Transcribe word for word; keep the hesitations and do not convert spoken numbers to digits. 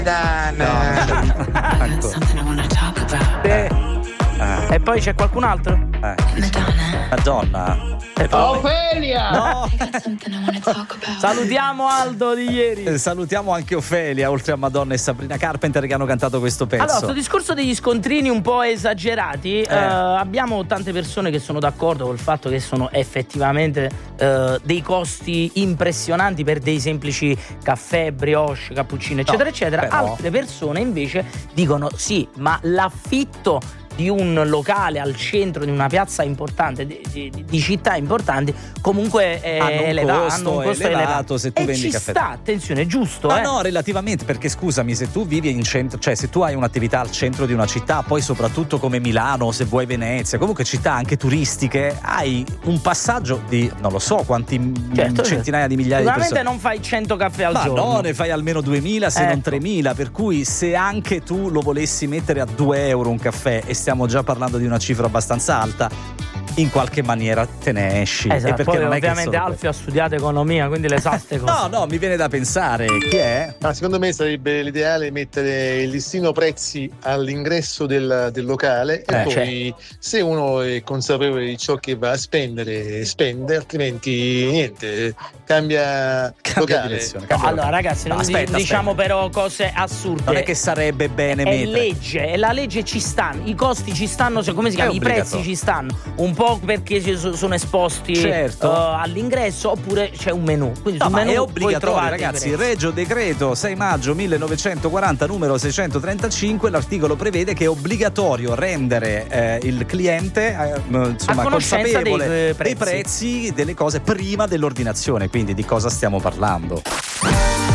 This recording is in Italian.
Eh. E poi c'è qualcun altro? Eh. Madonna. Ofelia! No. Salutiamo Aldo di ieri. Eh, salutiamo anche Ofelia, oltre a Madonna e Sabrina Carpenter che hanno cantato questo pezzo. Allora, sto discorso degli scontrini un po' esagerati, eh. Eh, abbiamo tante persone che sono d'accordo col fatto che sono effettivamente eh, dei costi impressionanti per dei semplici caffè, brioche, cappuccino, eccetera, no, eccetera. Però... Altre persone invece dicono sì, ma l'affitto di un locale al centro di una piazza importante, di, di, di città importanti, comunque è hanno un elevato, costo, hanno un costo elevato, elevato. se tu e vendi ci caffè. sta, attenzione, giusto, Ma eh? no, relativamente, perché scusami, se tu vivi in centro, cioè se tu hai un'attività al centro di una città, poi soprattutto come Milano, se vuoi Venezia, comunque città anche turistiche, hai un passaggio di non lo so quanti certo, centinaia di migliaia di persone. Sicuramente non fai cento caffè al Ma giorno. no, ne fai almeno duemila, se ecco. non tremila, per cui se anche tu lo volessi mettere a due euro un caffè, e stiamo già parlando di una cifra abbastanza alta, in qualche maniera te ne esci. Esatto, e perché poi non è ovviamente che solo Alfio ha studiato economia, quindi le sa ste cose. No, no, mi viene da pensare, chi è? Ah, secondo me sarebbe l'ideale mettere il listino prezzi all'ingresso del, del locale e Eh, poi cioè. se uno è consapevole di ciò che va a spendere, spende, altrimenti niente, cambia, Cambia locale. direzione, No, cambia allora locale. ragazzi, No, non aspetta, diciamo aspetta. però cose assurde. Non è che sarebbe bene è mettere. legge, e la legge ci stanno, i costi ci stanno, cioè, come si È chiama? I prezzi obbligatorio. ci stanno, un po' perché ci so- sono esposti Certo. uh, all'ingresso, oppure c'è un menù. Quindi No, sul ma menù è voi obbligatorio, trovate i ragazzi. prezzi. Regio Decreto sei maggio millenovecentoquaranta, numero seicentotrentacinque. L'articolo prevede che è obbligatorio rendere eh, il cliente eh, insomma, A conoscenza consapevole dei, eh, dei prezzi. prezzi delle cose prima dell'ordinazione. Quindi di cosa stiamo parlando?